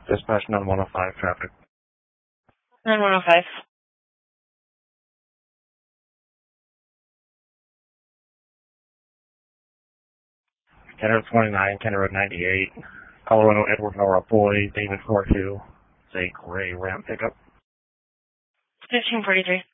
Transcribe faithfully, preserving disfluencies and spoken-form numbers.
Dispatch nine one oh five traffic. nine one oh five. County Road twenty-nine, County Road ninety-eight, Colorado Edward Nora Boy, David four two. It's a gray Ram pickup. fifteen forty-three.